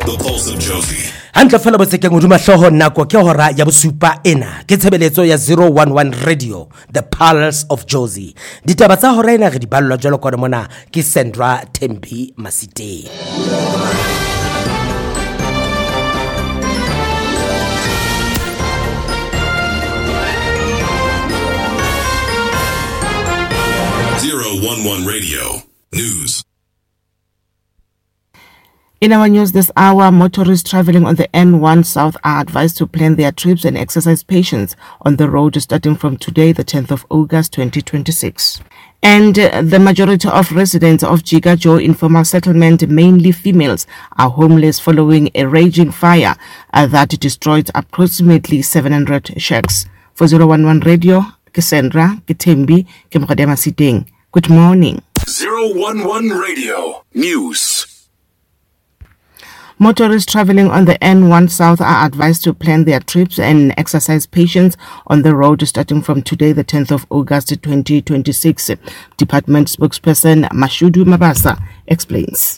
The Pulse of Jozi. Hantle fela botsekeng moduma hloho nako ke hora ya bosupa ena ke tshebeletso ya 011 Radio, The Pulse of Jozi. Ditaba tsa hora ena re di ballwa jwalo ka mona ke Sandra Tembi Masite. .11 Radio News. In our news this hour, motorists traveling on the N1 South are advised to plan their trips and exercise patience on the road starting from today, the 10th of August 2026. And the majority of residents of Jigajo Informal Settlement, mainly females, are homeless following a raging fire that destroyed approximately 700 shacks. For 011 Radio, Cassandra Kitembi Kemradema Sitting. Good morning. 011 Radio News. Motorists traveling on the N1 South are advised to plan their trips and exercise patience on the road starting from today, the 10th of August 2026. Department spokesperson Mashudu Mabasa explains.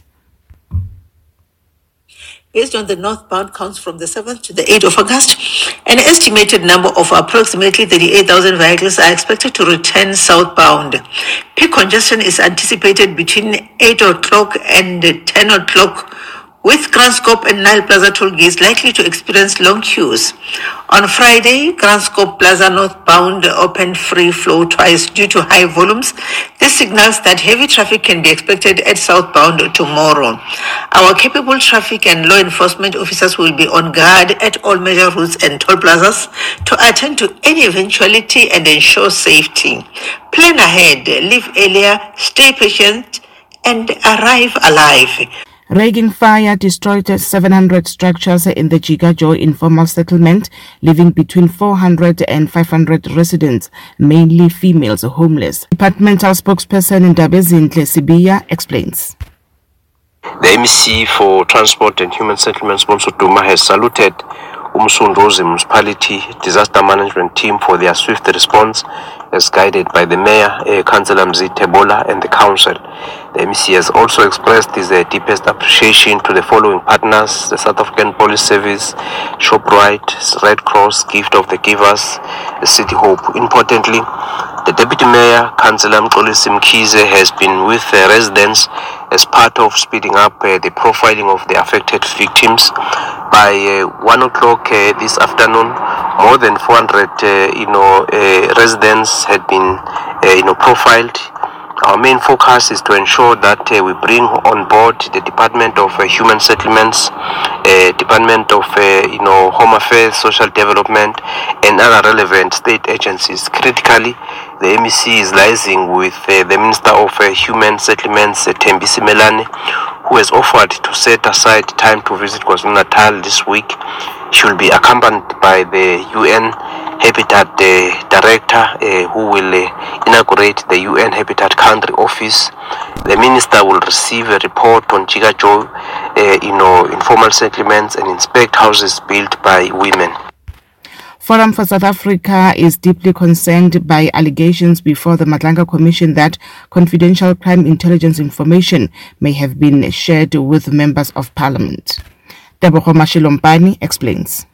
Based on the northbound counts from the 7th to the 8th of August, an estimated number of approximately 38,000 vehicles are expected to return southbound. Peak congestion is anticipated between 8 o'clock and 10 o'clock, with Kranskop and Nile Plaza toll gates likely to experience long queues. On Friday, Kranskop Plaza northbound opened free flow twice due to high volumes. This signals that heavy traffic can be expected at southbound tomorrow. Our capable traffic and law enforcement officers will be on guard at all major routes and toll plazas to attend to any eventuality and ensure safety. Plan ahead, leave earlier, stay patient, and arrive alive. Raging fire destroyed 700 structures in the Jigajo Informal Settlement, leaving between 400 and 500 residents, mainly females, homeless. Departmental spokesperson Ndabezinhle Sibiya explains. The MEC for Transport and Human Settlements, Bonsu Duma, has saluted Umsundozi Municipality Disaster Management Team for their swift response as guided by the Mayor, Councillor Mzite Bola, and the Council. The MEC has also expressed his deepest appreciation to the following partners: the South African Police Service, ShopRite, Red Cross, Gift of the Givers, City Hope. Importantly, the Deputy Mayor, Councillor Mxolisi Mkhize, has been with the residents as part of speeding up the profiling of the affected victims. By 1 o'clock this afternoon, more than 400 residents had been profiled. Our main focus is to ensure that we bring on board the Department of Human Settlements, Department of Home Affairs, Social Development, and other relevant state agencies. Critically, the MEC is liaising with the Minister of Human Settlements, Tembi Simelane, who has offered to set aside time to visit KwaZulu-Natal this week. She will be accompanied by the UN Habitat Director, who will inaugurate the UN Habitat Country Office. The Minister will receive a report on Jigajo, informal settlements, and inspect houses built by women. Forum for South Africa is deeply concerned by allegations before the Madlanga Commission that confidential crime intelligence information may have been shared with members of parliament. Deboho Mashilompani explains.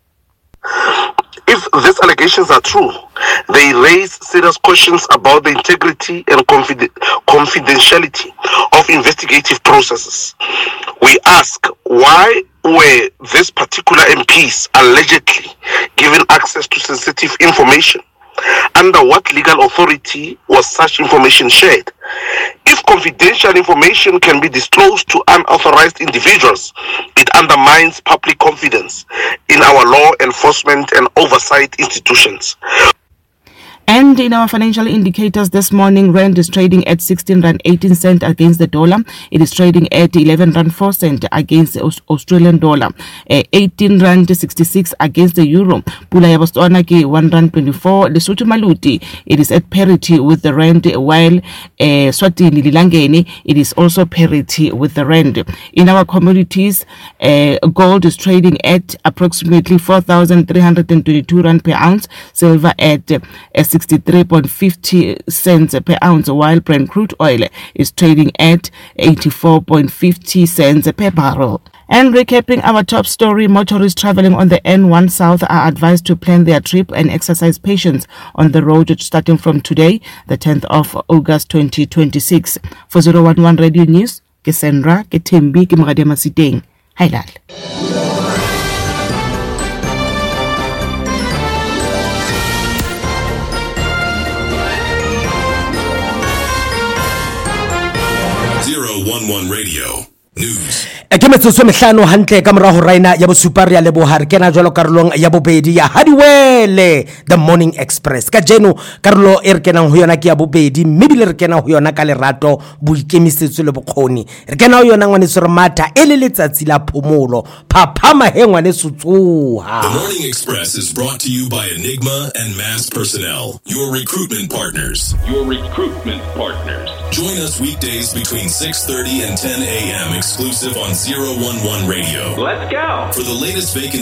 If these allegations are true, they raise serious questions about the integrity and confidentiality of investigative processes. We ask, why were these particular MPs allegedly given access to sensitive information? Under what legal authority was such information shared? If confidential information can be disclosed to unauthorized individuals, it undermines public confidence in our law enforcement and oversight institutions. And in our financial indicators this morning, Rand is trading at 16 Rand 18 cent against the dollar. It is trading at 11 Rand 4 cent against the Australian dollar. 18 Rand 66 against the euro. Pula ya Botswana ke 1 Rand 24. Lesotho Maluti, it is at parity with the Rand, while Swatini Lilangeni, it is also parity with the Rand. In our commodities, gold is trading at approximately 4,322 Rand per ounce. Silver at 63.50 cents per ounce, while Brent crude oil is trading at 84.50 cents per barrel. And recapping our top story, motorists traveling on the N1 South are advised to plan their trip and exercise patience on the road starting from today, the 10th of August 2026. For 011 Radio News, ke Sandra, ke Thembi, ke Mogadema Siteng. Hi, Lal. Radio News. Ke metsotso mehlano hantle ka mora ho raina ya bosupa re ya leboha re kena jwalo karolong ya bobedi ya Hadiwele The Morning Express. Ka jeno karolo e re kenang ho yona ke ya bobedi, mme bile re kena ho yona ka lerato, boikemisetso le bokgoni. Re kena ho yona ngwaneso re matha e le letsatsi la phomolo, phaphama he ngwaneso tsoha. The Morning Express is brought to you by Enigma and Mass Personnel, your recruitment partners. Join us weekdays between 6:30 and 10 a.m. exclusive on 011 Radio. Let's go. For the latest vacancies